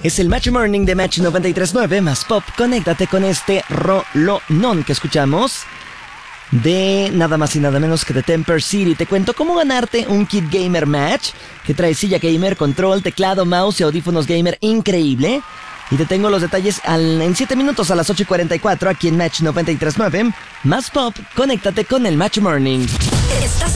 Es el Match Morning de Match 93.9 más Pop. Conéctate con este rolonón que escuchamos de nada más y nada menos que de Temper City. Te cuento cómo ganarte un kit gamer Match que trae silla gamer, control, teclado, mouse y audífonos gamer increíble. Y te tengo los detalles en 7 minutos a las 8:44 aquí en Match 93.9 más Pop. Conéctate con el Match Morning.